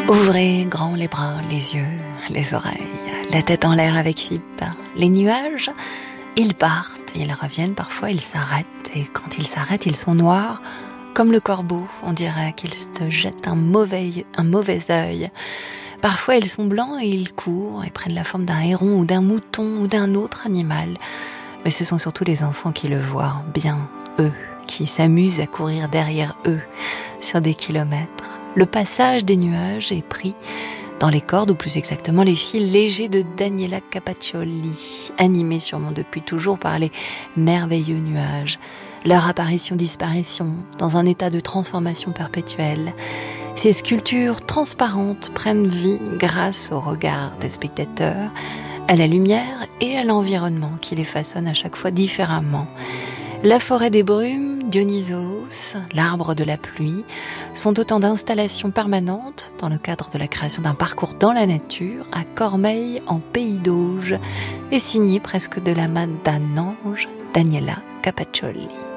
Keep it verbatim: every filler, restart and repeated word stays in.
Ouvrez grand les bras, les yeux, les oreilles, la tête en l'air avec Fippe. Les nuages, ils partent, ils reviennent, parfois ils s'arrêtent. Et quand ils s'arrêtent, ils sont noirs, comme le corbeau. On dirait qu'ils se jettent un mauvais, un mauvais œil. Parfois ils sont blancs et ils courent et prennent la forme d'un héron ou d'un mouton ou d'un autre animal. Mais ce sont surtout les enfants qui le voient bien, eux, qui s'amusent à courir derrière eux sur des kilomètres. Le passage des nuages est pris dans les cordes, ou plus exactement les fils légers de Daniela Capaccioli, animés sûrement depuis toujours par les merveilleux nuages. Leur apparition-disparition dans un état de transformation perpétuelle. Ces sculptures transparentes prennent vie grâce au regard des spectateurs, à la lumière et à l'environnement qui les façonne à chaque fois différemment. La forêt des brumes, Dionysos, l'arbre de la pluie sont autant d'installations permanentes dans le cadre de la création d'un parcours dans la nature à Cormeilles en Pays d'Auge et signé presque de la main d'un ange, Daniela Capaccioli.